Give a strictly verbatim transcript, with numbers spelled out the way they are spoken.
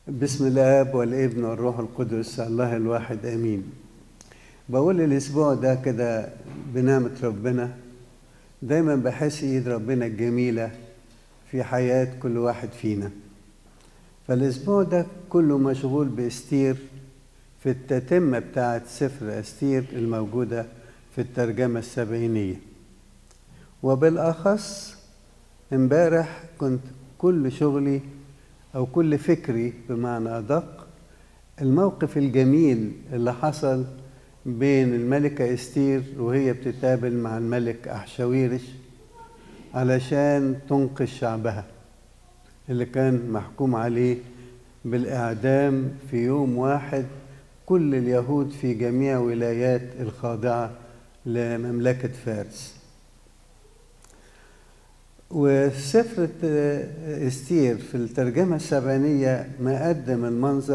بسم الآب والابن والروح القدس الله الواحد آمين. بقول الأسبوع ده كده بنعمة ربنا دايما بحس إيد ربنا الجميلة في حياة كل واحد فينا. فالأسبوع ده كله مشغول بإستير في التتمة بتاعة سفر أستير الموجودة في الترجمة السبعينية. وبالأخص امبارح كنت كل شغلي أو كل فكري بمعنى أدق الموقف الجميل اللي حصل بين الملكة استير وهي بتتقابل مع الملك أحشويرش علشان تنقذ شعبها اللي كان محكوم عليه بالإعدام في يوم واحد كل اليهود في جميع ولايات الخاضعة لمملكة فارس. وسفر استير في الترجمة السبعينية مقدم المنظر